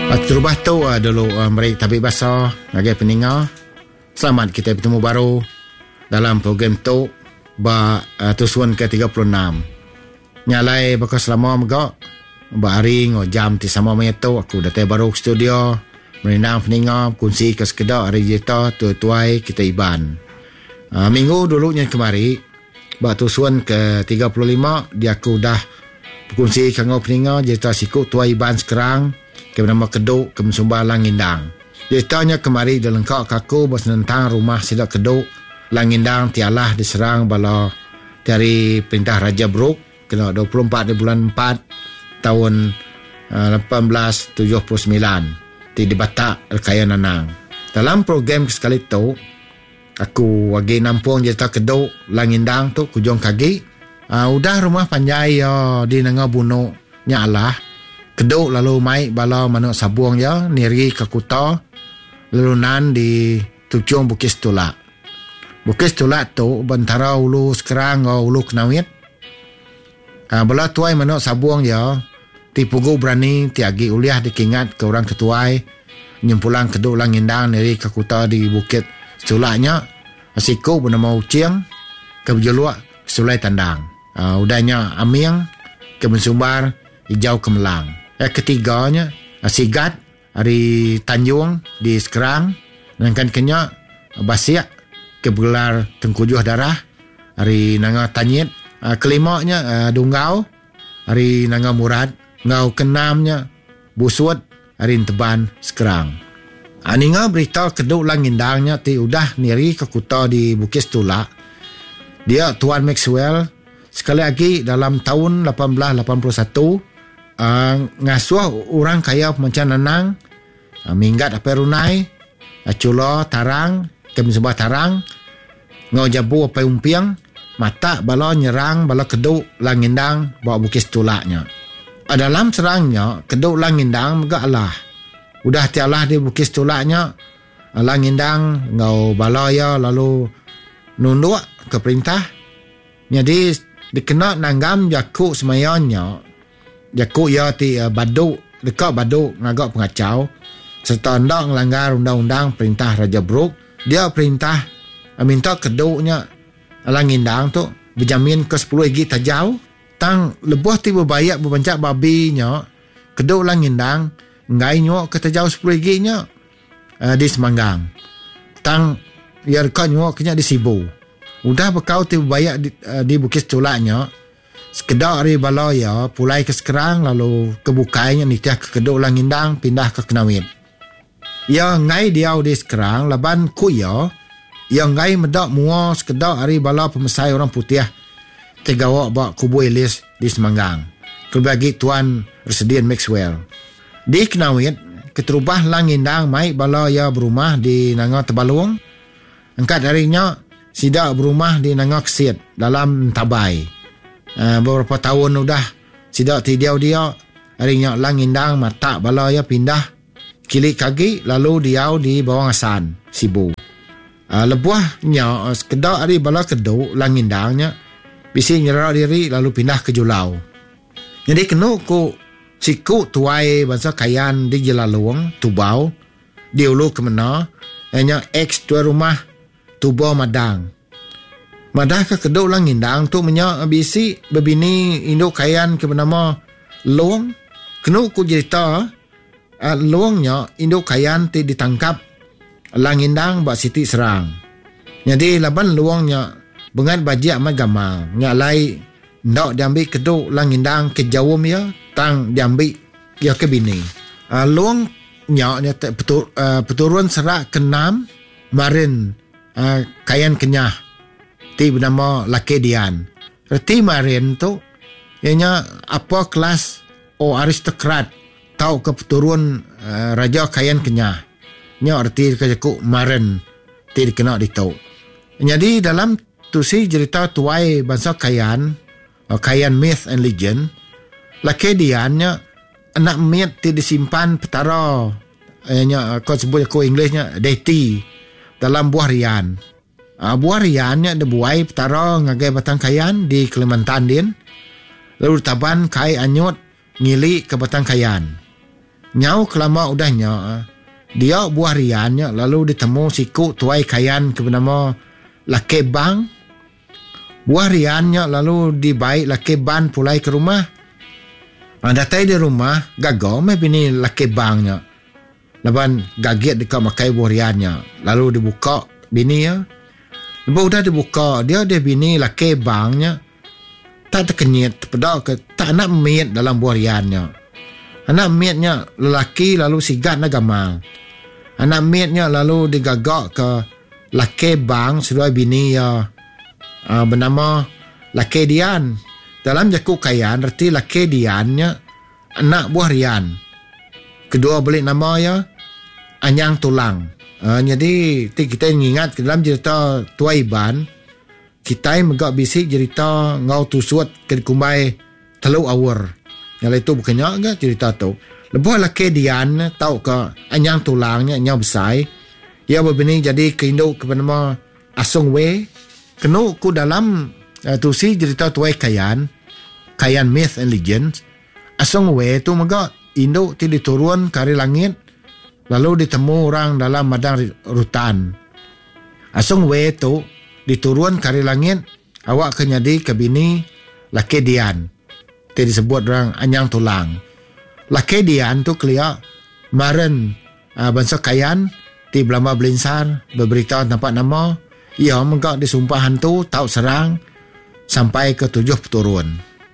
Terubah tu dulu mereka tabik basah ngagai peninga. Selamat kita bertemu baru dalam program tu tusuan ke-36. Nyalai bakal selama megak hari jam ti sama tu aku datang baru ke studio merenang peninga kunci ke sekedar hari jeta tuai kita iban. Minggu dulunya kemari tusuan ke-35 dia aku dah berkongsi kangau peninga jeta sikut tuai iban sekarang ke nama Keduk ke Mesumbar Langindang. Ceritanya kemari dia lengkap kaku bersenentang rumah sidak Keduk Langindang tialah diserang bala dari perintah Raja Bruk kena 24 di bulan 4 tahun 1879 di Batak Elkayan Nanang. Dalam program sekali tu aku wagi nampung cerita Keduk Langindang tu kujong kaki udah rumah panjai di nanga bunuh nyalah Keduk lalu mai bala manuk sabuang ya niri ke kuta lalu nan di Tujuh Bukit Tulak. Bukit Tulak tu bantara ulu sekarang ulu Kenawit. Bala tuai manuk sabuang ya ti pugu berani tiagi uliah dikingat ke orang ketuai nyempulang Keduk Langindang niri ke kuta di Bukit Tulaknya asiku bernama Uciang ke berjeluak Sulai Tandang. Udahnya Amiang ke Mesumbar Hijau Kemelang. Ketiganya Sigat hari Tanjung di Sekerang dan kan kenya Basiak ke Begelar Tengkujuh Darah hari Nanga Tanyit. Kelimanya Dunggau hari Nanga Murad. Ngau kenamnya Busut hari Teban Sekerang. Ninga berita Keduk Langindangnya ti udah niri ke kuta di Bukit Tulak. Dia Tuan Maxwell sekali lagi dalam tahun 1881 ngasuh orang kaya pemancan nanang minggat apa runai culo tarang kem sebab tarang ngau jabu apa umpiang mata bala nyerang bala Keduk Langindang bawa Bukit Tulaknya. Dalam serangnya Keduk Langindang megaklah udah tialah di Bukit Tulaknya Langindang ngau bala ya lalu nunduk ke perintah jadi dikena nanggam jakuk semayanya Jakuk ya ti baduk dekat baduk ngagak pengacau serta hendak melanggar undang-undang perintah Raja Bruk. Dia perintah minta Keduknya Langindang tu berjamin ke 10 gigi tajau tang lebuh ti berbayak berbancak babinya Keduk Langindang ngai nyok ke tajau 10 giginya di Semanggang tang ya dekat nyok kenya di Sibu. Udah bekau ti berbayak di Bukit Tulaknya sekedar hari bala ya pulai ke Sekerang lalu kebukainya nitiah ke Keduk Langindang pindah ke Kenawit. Ya ngai dia di Sekerang laban ku ya ngai medak mua sekedar hari bala pemesai orang putih tegawak bak kubu Elis di Semanggang kebagi Tuan Resedian Maxwell. Di Kenawit keterubah Langindang mai bala ya berumah di Nanga Tebalung. Angkat harinya sidak berumah di Nanga Kesit dalam Tabai. Beberapa tahun udah sidak tidiau dia harinya Langindang mata bala ya pindah Kilik Kagi lalu diau di Bawang Asan Sibu. Lebuhnya sekedar hari bala Keduk Langindangnya bisi nyerah diri lalu pindah ke Julau. Jadi kena ku siku tuai bangsa kayan di Jelalung Tubau diulu ke mana hanya ex tua rumah Tubau Madang. Madah ke Keduk Langindang tu menyak bisi berbini induk kayan ke bernama Luang. Kena ku cerita Luangnya induk kayan ti ditangkap Langindang bak Siti Serang. Jadi laban Luangnya bengat bajik amat gamal. Nyalai ndak diambil Keduk Langindang ke jawum ya tang diambil ya ke bini. Luangnya peturun serak ke-6 marin kayan Kenyah ti bernama Lakedian. Reti marin tu ianya apa kelas aristokrat tau ke peturun Raja Kayan Kenyah. Nya arti kejakuk marin ti dikena ditau. Jadi dalam tu si cerita tuai bangsa Kayan myth and legend Lakediannya anak myth ti disimpan petara ianya kau sebut aku Englishnya deity dalam buah rian. Buah riannya ada buai petara ngagai batang kayan di Kalimantan din. Lalu taban kai anyut ngili ke batang kayan. Nyau kelama udahnya dia buah riannya lalu ditemu siku tuai kayan ke bernama laki bang. Buah riannya lalu dibaik laki ban pulai ke rumah. Datai di rumah gagal meh bini laki bangnya. Laban gaget dekat makai buah riannya. Lalu dibuka bini ya. Lepas udah dibuka dia bini laki bangnya. Tak terkenyit terpedak ke tak nak miet dalam buah riannya. Anak mietnya lelaki lalu sigat na gamal. Anak mietnya lalu digagak ke laki bang sedua bini ya bernama laki Dian. Dalam jaku kayan arti laki Diannya anak buah rian. Kedua balik nama ya Anyang Tulang. Jadi kita ingat dalam cerita Tua Iban kita megak bisik cerita ngau tusut ke kumbai Teluk Awur. Yang itu bukannya enggak cerita tu. Lepas laki Dian tahu ke Anyang Tulangnya nyau besar. Ia berbini jadi keinduk ke bernama Asung We. Kena ku dalam tusi cerita tuai kayan myth and legends. Asung We tu megak induk ti diturun kari langit lalu ditemu orang dalam madang rutan. Asung We tu diturun kari langit awak kenyadi ke bini laki Dian. Itu disebut orang Anyang Tulang. Laki Dian tu kelia maren bangsa kayan ti belama belinsar berberita tempat nama ia menggak disumpah hantu tahu serang sampai ke 7 turun.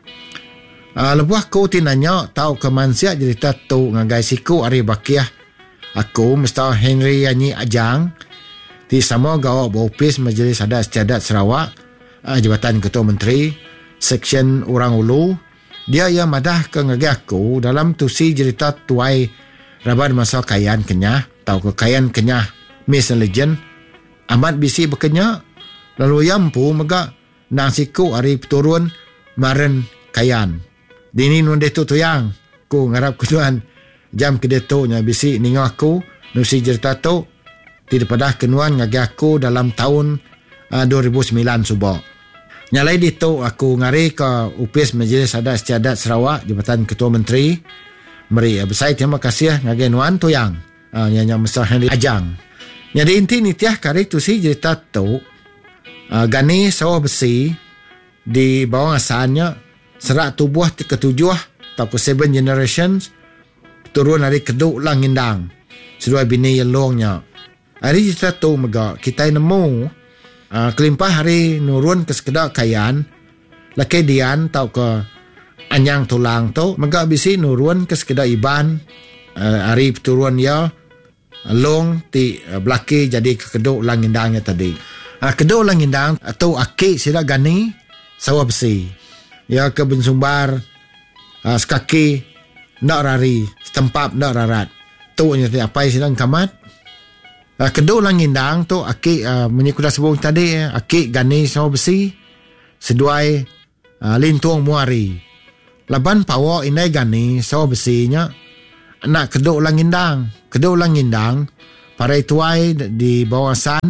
Lepas aku ti nanya tahu ke mansia cerita tu ngagai siku ari bakiah aku Mr. Henry Yanyi Ajang ti sama gawa ofis Majlis Adat Istiadat Sarawak Jabatan Ketua Menteri Seksyen Orang Ulu. Dia yang madah ke ngagi aku dalam tusi cerita tuai raban masa kayan Kenyah. Tahu ke kayan Kenyah Myth and Legend amat bisi berkenya. Lalu yampu mega nang siku ari turun maren kayan. Dini nun detu tuyang. Ku ngarap kutuan jam kedetonya bisi ningo aku nusi cerita tu tidak padah kenuan ngagi aku dalam tahun 2009 subak. Nyalai itu aku ngari ke UPIS Majlis Adat Istiadat Sarawak Jabatan Ketua Menteri. Meri besar terima kasih ngagi nuan tu yang nyanya Mr. Henry Ajang. Jadi inti nitiah kari tu si cerita tu gani sawah besi di bawah asalnya serak tubuh ketujuh atau ke 7 generations turun dari keduk langindang sedua bini yelongnya. Hari cerita tu mega kita nemu kelimpah hari nurun ke sekedar kayan laki Dian tau ke Anyang Tulang tu mega bisi nurun ke sekedar iban hari turun ya long ti belaki jadi ke keduk langindangnya tadi. Keduk langindang atau aki sila gani sawah besi ya ke bensumbar sekaki nak rari setempat nak rarat tu nyata apa sila kamat. Kedua langindang tu aki menyekuda sebung tadi aki gani sawah besi seduai lintung muari. Laban pawa inai gani sawah besinya nak kedua langindang. Kedua langindang para tuai di bawasan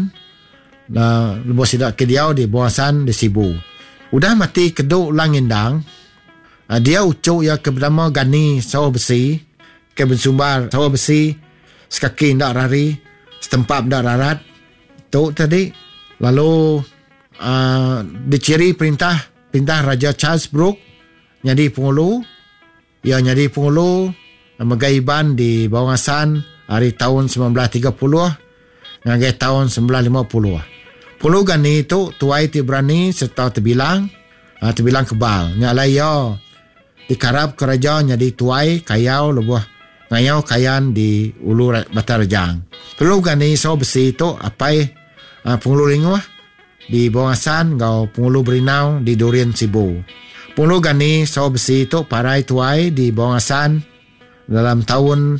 lebih sidak kediau di bawasan di Sibu. Udah mati kedua langindang dia ucuk ya ke bernama gani sawah besi ke bensumbar sawah besi sekaki ndak rari setempat dah rarat tu tadi. Lalu diciri perintah Raja Charles Brooke nyadi pengulu ia nyadi pengulu megaiban di bawasan hari tahun 1930 ngagai tahun 1950. Pulu gani itu tuai ti berani serta terbilang kebal nyalai ya dikarap kerajaan nyadi tuai kayau lebuh ngayau kayan di Ulu Batarajang. Perlu gani sawah besi itu apai pengulu linguah di bawasan ngau pengulu berinau di Durian Sibu. Pengulu gani sawah besi itu parai tuai di bawasan dalam tahun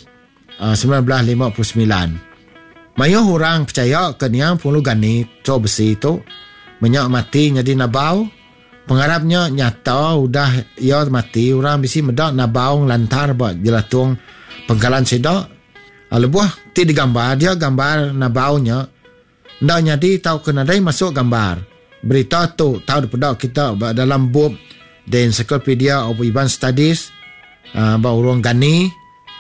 1959. Mayo orang percaya ke niang pengulu gani sawah besi itu menyak mati jadi nabau. Pengharapnya nyata udah ia mati orang bisi medak nabau lantar buat jelatung pengkalan sedak. Lebuh ti digambar dia gambar nabaunya ndak nyadi tahu kenadai masuk gambar berita tu tahu depedak kita dalam buku The Encyclopedia of Iban Studies ba urang gani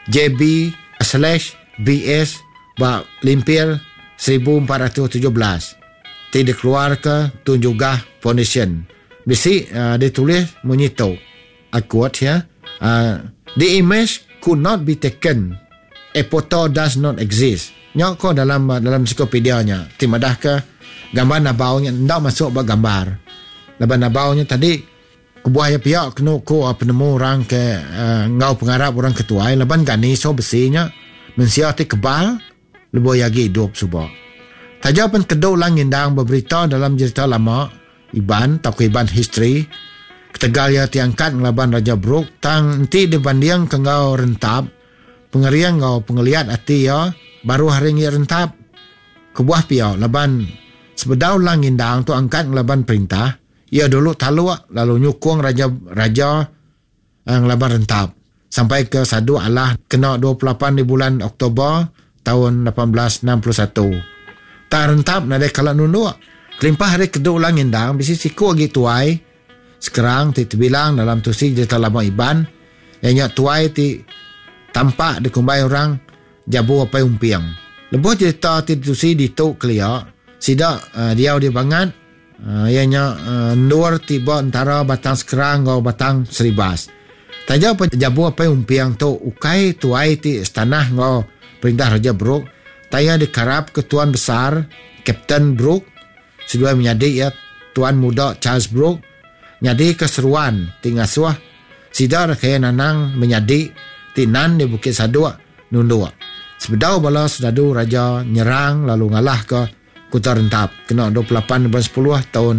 JB/BS ba limpir 1417 ti dikeluar ke Tun Juga Foundation. Bisi ditulis menyito I quote ya, the image could not be taken, a photo does not exist. Nyok ko dalam ensiklopedia timadah ke gambar nabaunya ndak masuk ba gambar. Laban nabaunya tadi kebuah ya pihak kena ko penemu orang ke ngau pengarap orang ketua laban gani so besinya mensiati kebal lebo yagi hidup subo. Tajapan kedua lang indang berberita dalam cerita lama Iban atau Iban history ketegal ya tiangkat ngelaban Raja Bruk tang enti dibanding ke ngau rentap pengeriang ngau pengeliat ati ya baru hari ngi rentap kebuah pihak laban sebedau lang indang tu angkat ngelaban perintah ia dulu talua lalu nyukung raja ngelaban rentap sampai ke sadu Allah kena 28 di bulan Oktober tahun 1861. Tak rentap nadai kalak nunduk. Kelimpah hari kedua ulang indang bisi siku lagi tuai. Sekarang ti bilang dalam tusi cerita lama Iban yang tuai ti tampak dikumbai orang jabu apa umpiang. Lebuh cerita ti tusi dituk kelia sidak dia bangat ianya nur tiba antara batang sekarang atau batang seribas. Taja apa jabu apa umpiang tu ukai tuai ti setanah ngau perintah Raja Bruk taya dikarap ke Tuan Besar Kapten Bruk sedua menjadi ya Tuan Muda Charles Bruk nyadi keseruan tingasuh sidar kaya nanang menjadi tinan di Bukit Sadua nundua sebedau bala sedadu raja nyerang lalu ngalah ke Kuta Rentap kena 28 bulan 10 tahun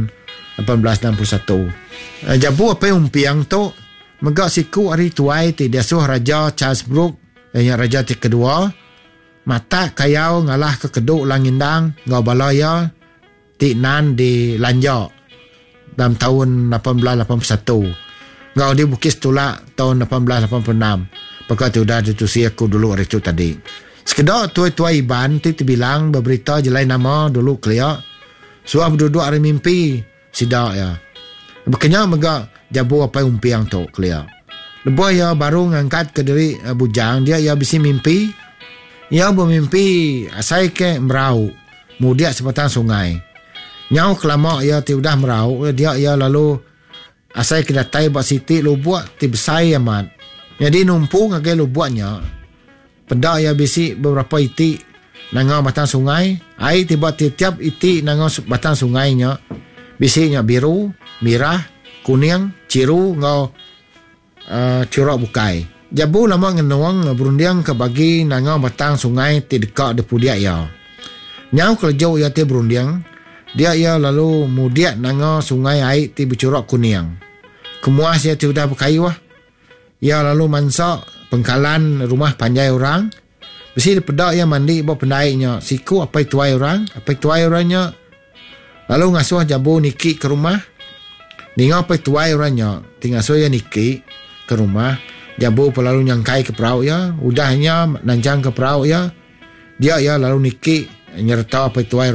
1861. Jabu apa umpiang tu megak siku hari tuai ti diasuh Raja Charles Bruk yang raja ti kedua mata kayau ngalah ke keduk langindang ngau balaya ti nan di Lanjak dalam tahun 1881 ngau di Bukit Setulak tahun 1886 pakai tu dah ditusi aku dulu hari tu tadi sekedar tuai-tuai Iban ti bilang berberita jelai nama dulu kelia suah berduduk hari mimpi sidak ya berkenya megak jabu apa umpiang tu kelia lebuh ya baru ngangkat ke diri bujang dia ya bisi mimpi ia bermimpi asai ke merau mudiak sebatang sungai nyau kelama ia ti udah merau dia ia lalu asai ke datai bak siti lubuak ti besai amat jadi numpung agai lubuaknya pedak ia bisi beberapa iti nangau batang sungai ai tiba tiap iti nangau batang sungainya bisinya biru merah kuning ciru ngau curok bukai jabu lama ngenuang berundiang ke bagi nangau batang sungai ti dekat depu dia ya. Nyau kelejau ia ti berundiang, dia ia lalu mudiak nangau sungai air ti bercurak kuning. Kemuas ia ti udah berkayu ia lalu mansak pengkalan rumah panjai orang. Besi dipedak ia mandi bawa pendaiknya. Siku apa tuai orang, apa tuai orangnya. Lalu ngasuh jabu niki ke rumah. Ningau apa tuai orangnya, tinggal so ia niki ke rumah. Jabu lalu nyangkai ke perahu ya, udahnya nancang ke perahu ya. Dia ya lalu niki nyerta apa itu